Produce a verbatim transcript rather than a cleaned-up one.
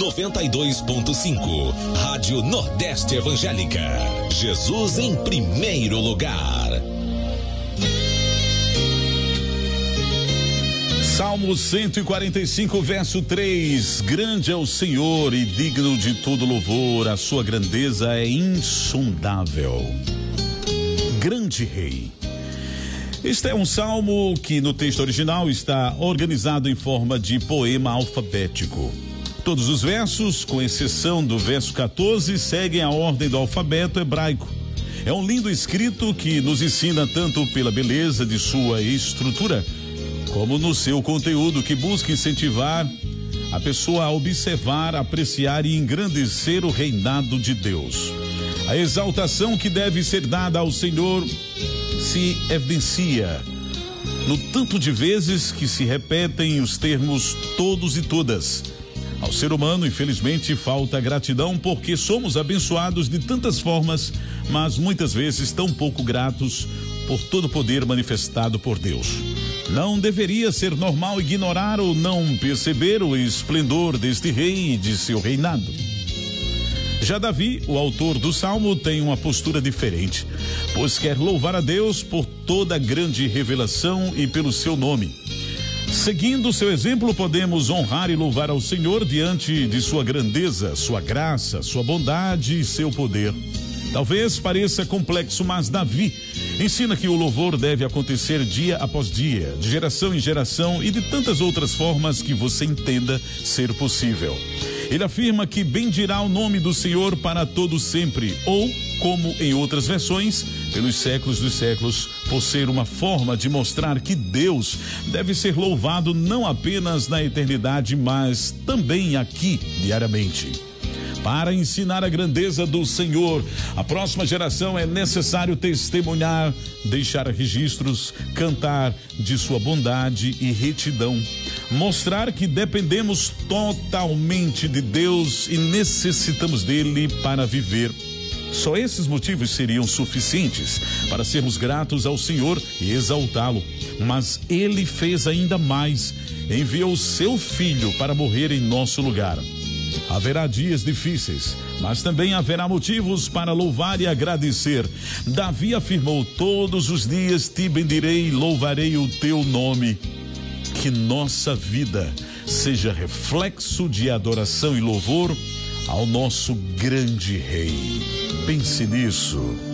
noventa e dois ponto cinco. Rádio Nordeste Evangélica. Jesus em primeiro lugar. Salmo cento e quarenta e cinco, verso três. Grande é o Senhor e digno de todo louvor, a sua grandeza é insondável. Grande Rei. Este é um salmo que no texto original está organizado em forma de poema alfabético. Todos os versos, com exceção do verso quatorze, seguem a ordem do alfabeto hebraico. É um lindo escrito que nos ensina tanto pela beleza de sua estrutura, como no seu conteúdo, que busca incentivar a pessoa a observar, apreciar e engrandecer o reinado de Deus. A exaltação que deve ser dada ao Senhor se evidencia no tanto de vezes que se repetem os termos todos e todas. Ao ser humano, infelizmente, falta gratidão porque somos abençoados de tantas formas, mas muitas vezes tão pouco gratos por todo o poder manifestado por Deus. Não deveria ser normal ignorar ou não perceber o esplendor deste rei e de seu reinado. Já Davi, o autor do Salmo, tem uma postura diferente, pois quer louvar a Deus por toda a grande revelação e pelo seu nome. Seguindo seu exemplo, podemos honrar e louvar ao Senhor diante de sua grandeza, sua graça, sua bondade e seu poder. Talvez pareça complexo, mas Davi ensina que o louvor deve acontecer dia após dia, de geração em geração e de tantas outras formas que você entenda ser possível. Ele afirma que bendirá o nome do Senhor para todo sempre, ou, como em outras versões, pelos séculos dos séculos, por ser uma forma de mostrar que Deus deve ser louvado não apenas na eternidade, mas também aqui, diariamente. Para ensinar a grandeza do Senhor, a próxima geração é necessário testemunhar, deixar registros, cantar de sua bondade e retidão. Mostrar que dependemos totalmente de Deus e necessitamos dele para viver. Só esses motivos seriam suficientes para sermos gratos ao Senhor e exaltá-lo. Mas ele fez ainda mais, enviou seu filho para morrer em nosso lugar. Haverá dias difíceis, mas também haverá motivos para louvar e agradecer. Davi afirmou: todos os dias te bendirei e louvarei o teu nome. Que nossa vida seja reflexo de adoração e louvor ao nosso grande Rei. Pense nisso.